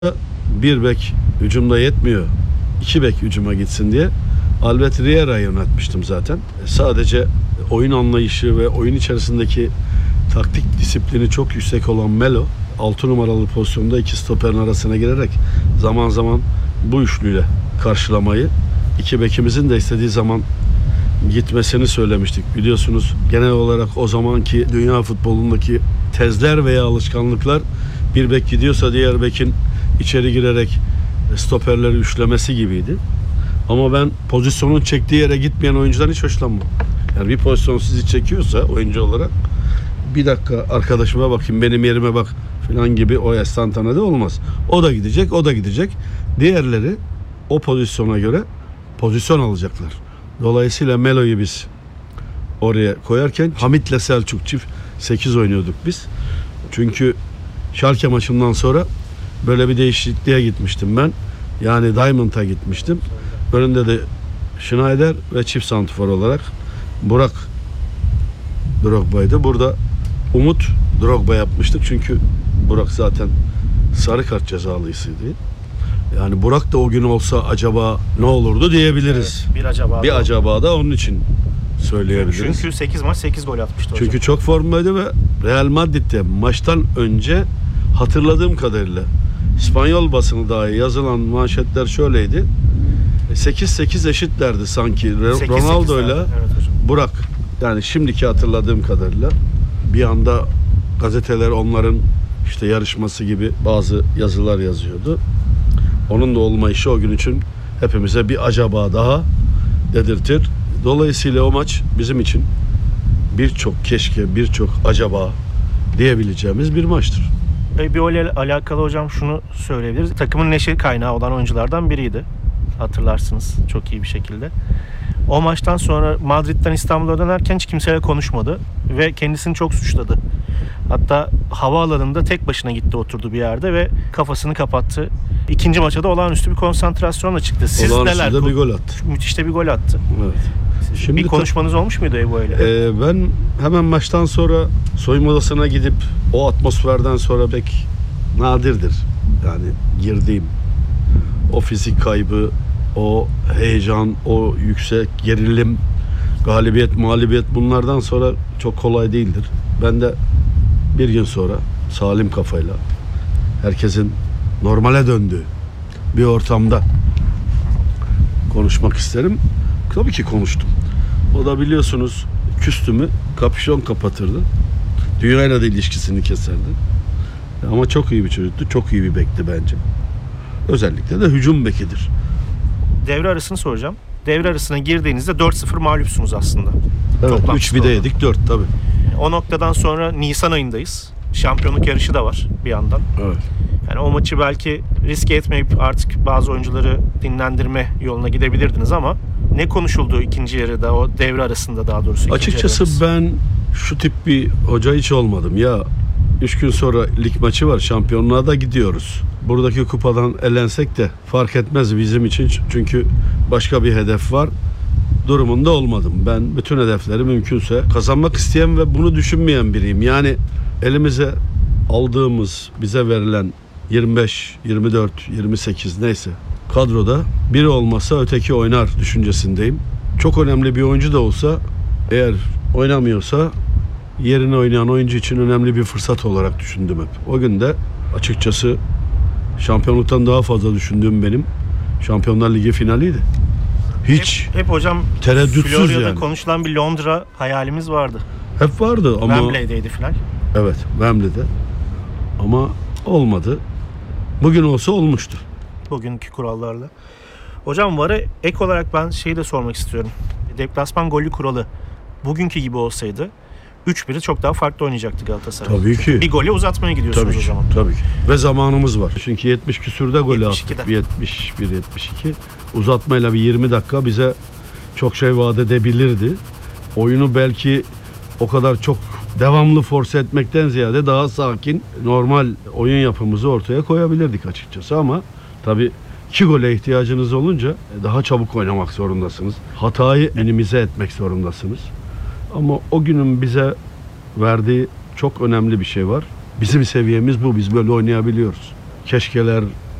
Bir bek hücumda yetmiyor. 2 bek hücuma gitsin diye Albert Riera'yı yönetmiştim zaten. Sadece oyun anlayışı ve oyun içerisindeki taktik disiplini çok yüksek olan Melo 6 numaralı pozisyonda 2 stoperin arasına girerek zaman zaman bu üçlüyle karşılamayı, 2 bekimizin de istediği zaman gitmesini söylemiştik. Biliyorsunuz genel olarak o zamanki dünya futbolundaki tezler veya alışkanlıklar, bir bek gidiyorsa diğer bekin içeri girerek stoperleri üçlemesi gibiydi. Ama ben pozisyonun çektiği yere gitmeyen oyuncudan hiç hoşlanmam. Yani bir pozisyon sizi çekiyorsa oyuncu olarak, bir dakika arkadaşıma bakayım, benim yerime bak falan gibi o estantanede olmaz. O da gidecek, o da gidecek. Diğerleri o pozisyona göre pozisyon alacaklar. Dolayısıyla Melo'yu biz oraya koyarken Hamit'le Selçuk çift 8 oynuyorduk biz. Çünkü Schalke maçından sonra böyle bir değişikliğe gitmiştim ben. Yani Diamond'a gitmiştim. Önünde de Schneider ve çift santrfor olarak Burak Drogba'ydı. Burada Umut Drogba yapmıştık. Çünkü Burak zaten sarı kart cezalısıydı. Yani Burak da o gün olsa acaba ne olurdu diyebiliriz. Evet, bir acaba da onun için söyleyebiliriz. Çünkü 8 maç 8 gol atmıştı hocam. Çünkü çok formdaydı ve Real Madrid'de maçtan önce hatırladığım kadarıyla İspanyol basını dahi yazılan manşetler şöyleydi. 8-8 eşitlerdi sanki 8-8 Ronaldo'yla evet hocam. Burak. Yani şimdiki hatırladığım kadarıyla bir anda gazeteler onların işte yarışması gibi bazı yazılar yazıyordu. Onun da olmayışı o gün için hepimize bir acaba daha dedirtir. Dolayısıyla o maç bizim için birçok keşke, birçok acaba diyebileceğimiz bir maçtır. Bir ile alakalı hocam şunu söyleyebiliriz. Takımın neşe kaynağı olan oyunculardan biriydi. Hatırlarsınız çok iyi bir şekilde. O maçtan sonra Madrid'den İstanbul'a dönerken hiç kimseyle konuşmadı ve kendisini çok suçladı. Hatta havaalanında tek başına gitti, oturdu bir yerde ve kafasını kapattı. İkinci maça da olağanüstü bir konsantrasyonla çıktı. Siz neler? Bir gol attı. Müthiş de bir gol attı. Evet. Şimdi bir konuşmanız olmuş muydu Ebu ile? Ben hemen maçtan sonra soyunma odasına gidip o atmosferden sonra pek nadirdir. Yani girdiğim o fizik kaybı, o heyecan, o yüksek gerilim, galibiyet, mağlubiyet bunlardan sonra çok kolay değildir. Ben de bir gün sonra salim kafayla herkesin normale döndüğü bir ortamda konuşmak isterim. Tabii ki konuştum. O da biliyorsunuz küstümü kapüşon kapatırdı. Dünyayla da ilişkisini keserdi. Ama çok iyi bir çocuktu. Çok iyi bir bekti bence. Özellikle de hücum bekidir. Devre arasını soracağım. Devre arasına girdiğinizde 4-0 mağlupsunuz aslında. Evet, 3 bir de yedik, 4 tabii. O noktadan sonra Nisan ayındayız. Şampiyonluk yarışı da var bir yandan. Evet. Yani o maçı belki riske etmeyip artık bazı oyuncuları dinlendirme yoluna gidebilirdiniz ama ne konuşuldu ikinci yarıda, o devre arasında daha doğrusu? Açıkçası ben şu tip bir hoca hiç olmadım. Ya 3 gün sonra lig maçı var, şampiyonluğa da gidiyoruz. Buradaki kupadan elensek de fark etmez bizim için. Çünkü başka bir hedef var. Durumunda olmadım. Ben bütün hedefleri mümkünse kazanmak isteyen ve bunu düşünmeyen biriyim. Yani elimize aldığımız, bize verilen 25, 24, 28 neyse kadroda biri olmasa öteki oynar düşüncesindeyim. Çok önemli bir oyuncu da olsa eğer oynamıyorsa yerine oynayan oyuncu için önemli bir fırsat olarak düşündüm hep. O gün de açıkçası şampiyonluktan daha fazla düşündüğüm benim Şampiyonlar Ligi finaliydi. Hiç hep hocam tereddütsüz Florya'da yani. konuşulan bir Londra hayalimiz vardı. Hep vardı ama Wembley'deydi final. evet, Wembley'de. Ama olmadı. Bugün olsa olmuştu. Bugünkü kurallarla. Hocam VAR'a ek olarak ben şeyi de sormak istiyorum. Deplasman golü kuralı bugünkü gibi olsaydı 3-1'i çok daha farklı oynayacaktı Galatasaray. Tabii ki. Bir golü uzatmaya gidiyorsunuz Tabii o ki, zaman. tabii ki. Ve zamanımız var. Çünkü 70 küsürde golü attık. 72'de. 71-72. Uzatmayla bir 20 dakika bize çok şey vaat edebilirdi. Oyunu belki o kadar çok devamlı force etmekten ziyade daha sakin, normal oyun yapımızı ortaya koyabilirdik açıkçası ama tabii 2 gole ihtiyacınız olunca daha çabuk oynamak zorundasınız. Hatayı minimize etmek zorundasınız. Ama o günün bize verdiği çok önemli bir şey var. Bizim seviyemiz bu. Biz böyle oynayabiliyoruz. Keşkeler,